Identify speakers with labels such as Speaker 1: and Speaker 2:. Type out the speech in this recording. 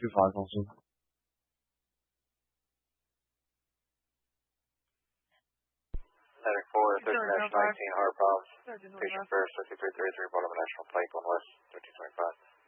Speaker 1: 5公司。
Speaker 2: Medic 4, 13-19, Hard Palms. Patient first, 5333, bottom of National Pike, 1 West, 1325.